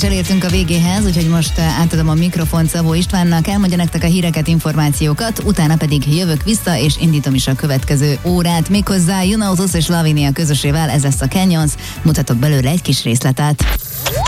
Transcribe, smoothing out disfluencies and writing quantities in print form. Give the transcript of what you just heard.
elértünk a végéhez, úgyhogy most átadom a mikrofont Szabó Istvánnak, elmondja nektek a híreket, információkat, utána pedig jövök vissza, és indítom is a következő órát, méghozzá Junotus és Lavinia közösével, ez lesz a Canyons, mutatok belőle egy kis részletet.